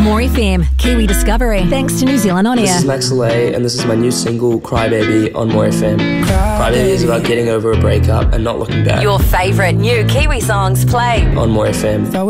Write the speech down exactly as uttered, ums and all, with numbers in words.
More F M, Kiwi Discovery, thanks to New Zealand On Air. This is Max Soleil, and this is my new single, Crybaby, on More F M. Crybaby is about getting over a breakup and not looking back. Your favourite new Kiwi songs play on More F M.